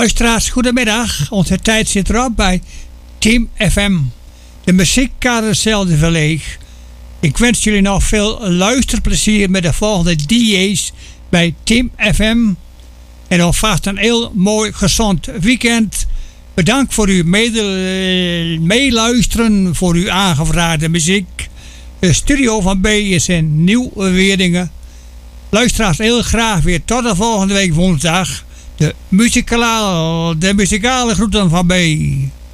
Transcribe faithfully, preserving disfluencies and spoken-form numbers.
Luisteraars, goedemiddag. Onze tijd zit erop bij Team F M. De muziekcarousel is verleeg. Ik wens jullie nog veel luisterplezier met de volgende D J's bij Team F M. En alvast een heel mooi, gezond weekend. Bedankt voor uw mede- meeluisteren, voor uw aangevraagde muziek. De studio van B is in Nieuw-Weerdingen. Luisteraars, heel graag weer tot de volgende week woensdag. De muzikale, de muzikale groeten van B.